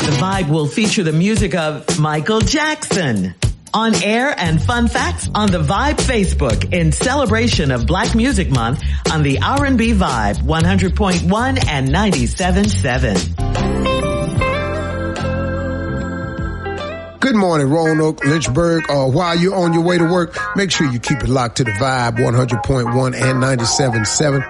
The Vibe will feature the music of Michael Jackson. On air and fun facts on the Vibe Facebook in celebration of Black Music Month on the R&B Vibe 100.1 and 97.7. Good morning, Roanoke, Lynchburg. While you're on your way to work, make sure you keep it locked to the Vibe 100.1 and 97.7.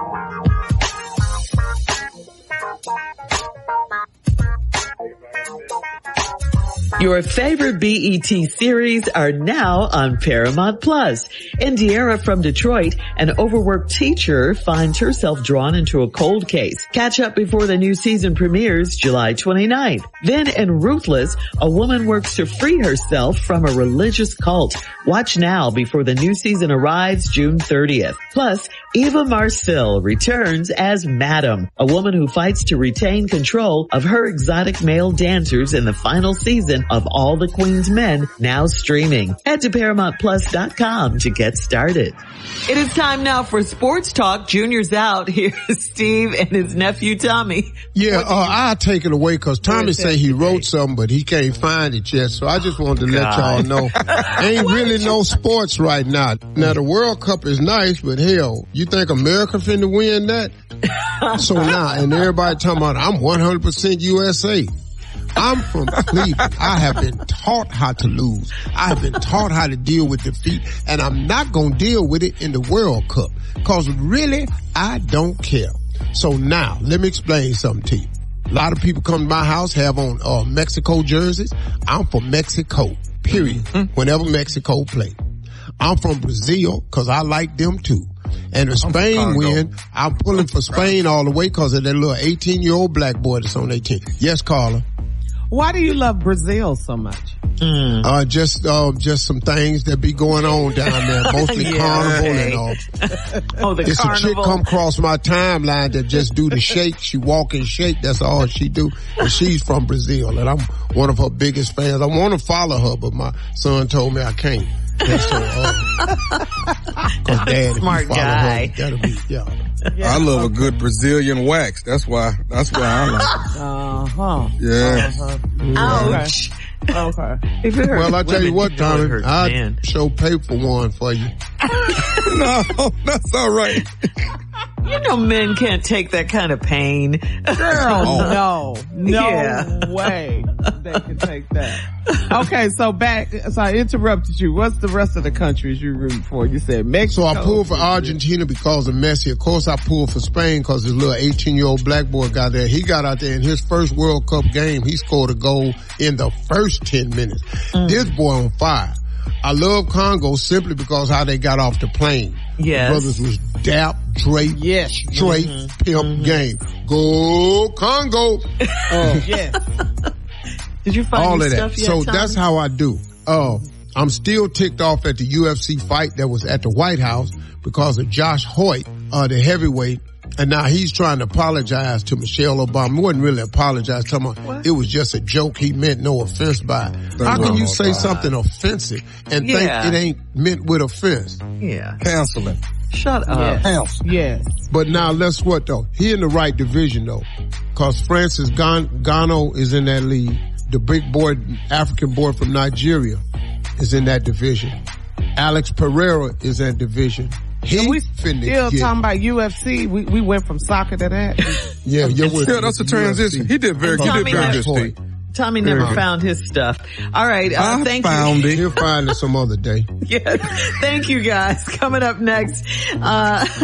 Your favorite BET series are now on Paramount Plus. Indiera from Detroit, an overworked teacher, finds herself drawn into a cold case. Catch up before the new season premieres July 29th. Then in Ruthless, a woman works to free herself from a religious cult. Watch now before the new season arrives June 30th. Plus, Eva Marcille returns as Madam, a woman who fights to retain control of her exotic male dancers in the final season of All the Queen's Men, now streaming. Head to ParamountPlus.com to get started. It is time now for Sports Talk. Junior's out. Here's Steve and his nephew Tommy. Yeah, I'll take it away because Tommy said he wrote something, but he can't find it yet. So I just wanted to let y'all know. Ain't really no sports right now. Now, the World Cup is nice, but hell, you think America finna win that? So now, and everybody talking about, I'm 100% USA. I'm from Cleveland. I have been taught how to lose. I have been taught how to deal with defeat, and I'm not going to deal with it in the World Cup because really, I don't care. So now, let me explain something to you. A lot of people come to my house, have on Mexico jerseys. I'm from Mexico, period, whenever Mexico play. I'm from Brazil because I like them too. And if Spain win, I'm pulling for Spain all the way because of that little 18-year-old black boy that's on their team. Yes, Carla? Why do you love Brazil so much? Just some things that be going on down there, mostly carnival and all. The it's carnival. A chick come across my timeline that just do the shake. She walk and shake. That's all she do. And she's from Brazil, and I'm one of her biggest fans. I want to follow her, but my son told me I can't. And so, cause Dad, smart guy. Her, that'll be, yeah. I love a good Brazilian wax. That's why I like it. Yeah. Ouch. Okay. Well, I tell you what, Tommy, I'd show pay for one for you. No, that's all right. You know men can't take that kind of pain. Girl, no way they can take that. Okay, so I interrupted you. What's the rest of the countries you rooting for? You said Mexico. So I pulled for Argentina because of Messi. Of course, I pulled for Spain because this little 18-year-old black boy got there. He got out there in his first World Cup game. He scored a goal in the first 10 minutes. This boy on fire. I love Congo simply because how they got off the plane. Yes. The brothers was dap, Drake, straight, pimp game. Go Congo. Yes. Did you find all of that? Stuff yet, so Tommy? that's how I do. I'm still ticked off at the UFC fight that was at the White House because of Josh Hoyt, the heavyweight. And now he's trying to apologize to Michelle Obama. He wasn't really apologizing. It was just a joke. He meant no offense by it. How can you say something offensive and think it ain't meant with offense? Yeah. Cancel it. Shut up. Yes. But now let's what though? He in the right division though. Cause Francis Ngannou is in that league. The big boy, African boy from Nigeria is in that division. Alex Pereira is in that division. We still talking about UFC. We went from soccer to that. Yeah, that's a transition. He did very good, Steve. Tommy never found his stuff. All right. Thank you. He'll find it some other day. Yes. Thank you guys. Coming up next,